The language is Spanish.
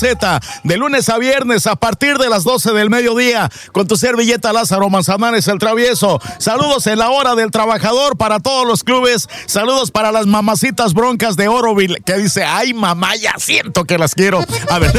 De lunes a viernes a partir de las 12 del mediodía con tu servilleta Lázaro Manzanares el Travieso. Saludos en la hora del trabajador para todos los clubes. Saludos para las mamacitas broncas de Oroville que dice, ay mamá, ya siento que las quiero. A ver.